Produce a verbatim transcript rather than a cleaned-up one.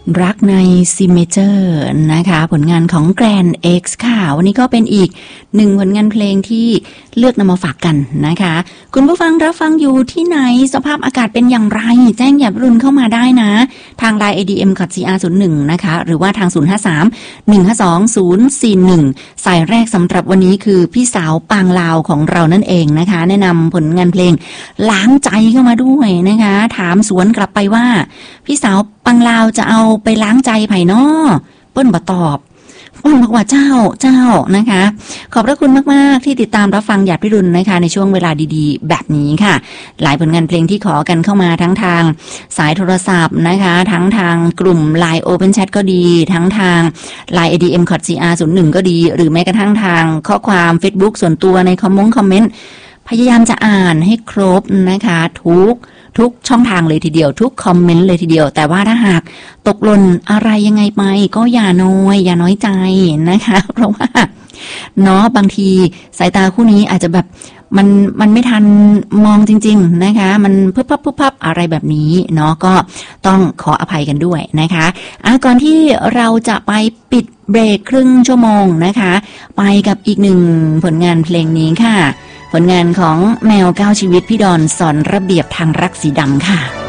รักในซิเมเจอร์นะคะผลงานของ Grand X ค่ะวันนี้ก็เป็นอีกหนึ่งผลงานเพลงที่เลือกนำมาฝากกันนะคะคุณผู้ฟังรับฟังอยู่ที่ไหนสภาพอากาศเป็นอย่างไรแจ้งอย่ารุนเข้ามาได้นะทาง ไลน์ เอ ดี เอ็ม ซี อาร์ ศูนย์ หนึ่ง นะคะหรือว่าทางศูนย์ ห้า สาม หนึ่ง ห้า สอง ศูนย์ สี่ หนึ่งสายแรกสำหรับวันนี้คือพี่สาวปางลาวของเรานั่นเองนะคะแนะนำผลงานเพลงล้างใจเข้ามาด้วยนะคะถามสวนกลับไปว่าพี่สาวปางลาวจะเอาไปล้างใจไผ่น้อเปิ้นบ่ตอบเปิ้นบอกว่าเจ้าเจ้านะคะขอบพระคุณมากๆที่ติดตามรับฟังหยาดพิรุณนะคะในช่วงเวลาดีๆแบบนี้ค่ะหลายผลงานเพลงที่ขอกันเข้ามาทั้งทางสายโทรศัพท์นะคะทั้งทางกลุ่ม ไลน์ Open Chat ก็ดีทั้งทาง ไลน์ เอ ดี เอ็ม ซี อาร์ ศูนย์ หนึ่ง ก็ดีหรือแม้กระทั่งทางข้อความ Facebook ส่วนตัวในคอมมงคอมเมนต์พยายามจะอ่านให้ครบนะคะทุกทุกช่องทางเลยทีเดียวทุกคอมเมนต์เลยทีเดียวแต่ว่าถ้าหากตกหล่นอะไรยังไงไปก็อย่าน้อยอย่าน้อยใจนะคะเพราะว่าเนาะบางทีสายตาคู่นี้อาจจะแบบมันมันไม่ทันมองจริงๆนะคะมันพึบพับพึบพับอะไรแบบนี้เนาะก็ต้องขออภัยกันด้วยนะคะอ่ะก่อนที่เราจะไปปิดเบรกครึ่งชั่วโมงนะคะไปกับอีกหนึ่งผลงานเพลงนี้ค่ะผลงานของแมวเก้าชีวิตพี่ดอนสอนระเบียบทางรักสีดำค่ะ